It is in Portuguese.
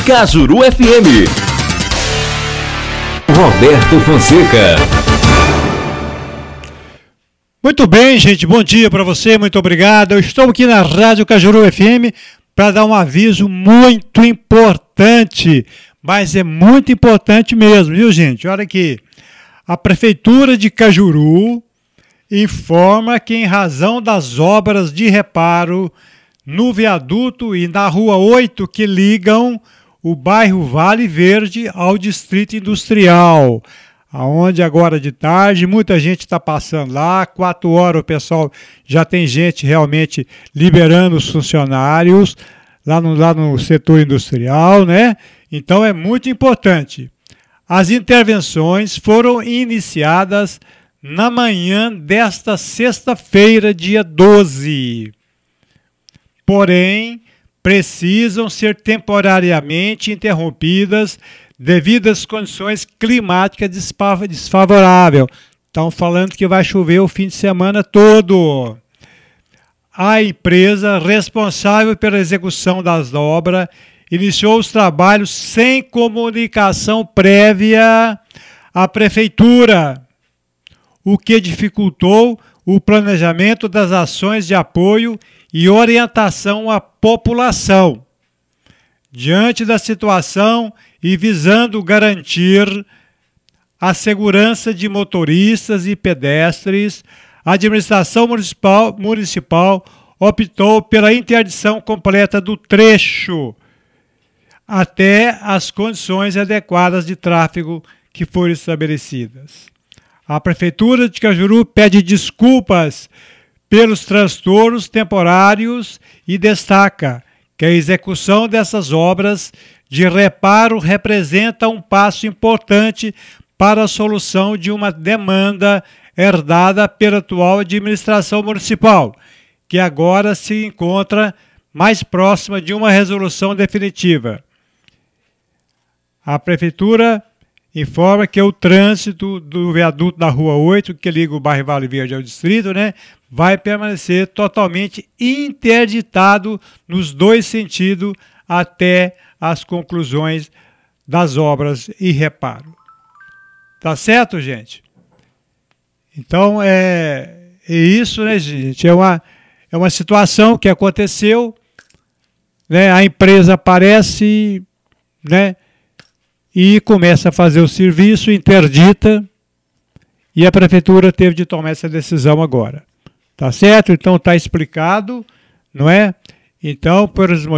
Cajuru FM. Roberto Fonseca. Muito bem, gente. Bom dia para você. Muito obrigado. Eu estou aqui na Rádio Cajuru FM para dar um aviso muito importante. Mas é muito importante mesmo, viu, gente? Olha aqui. A Prefeitura de Cajuru informa que, em razão das obras de reparo no viaduto e na Rua 8 que ligam o bairro Vale Verde ao Distrito Industrial, aonde agora de tarde muita gente está passando lá, 4 horas o pessoal já tem gente realmente liberando os funcionários lá no setor industrial, né? Então é muito importante. As intervenções foram iniciadas na manhã desta sexta-feira, dia 12. Porém, precisam ser temporariamente interrompidas devido às condições climáticas desfavoráveis. Estão falando que vai chover o fim de semana todo. A empresa responsável pela execução das obras iniciou os trabalhos sem comunicação prévia à Prefeitura, o que dificultou o planejamento das ações de apoio e orientação à população. Diante da situação e visando garantir a segurança de motoristas e pedestres, a administração municipal optou pela interdição completa do trecho até as condições adequadas de tráfego que foram estabelecidas. A Prefeitura de Cajuru pede desculpas pelos transtornos temporários e destaca que a execução dessas obras de reparo representa um passo importante para a solução de uma demanda herdada pela atual administração municipal, que agora se encontra mais próxima de uma resolução definitiva. A Prefeitura informa que o trânsito do viaduto da Rua 8, que liga o bairro Vale Verde ao distrito, né, vai permanecer totalmente interditado nos dois sentidos até as conclusões das obras e reparo. Tá certo, gente? Então, é isso, né, gente? É uma situação que aconteceu, né? A empresa aparece, né? E começa a fazer o serviço, interdita, e a Prefeitura teve de tomar essa decisão agora. Tá certo? Então está explicado, não é? Então, por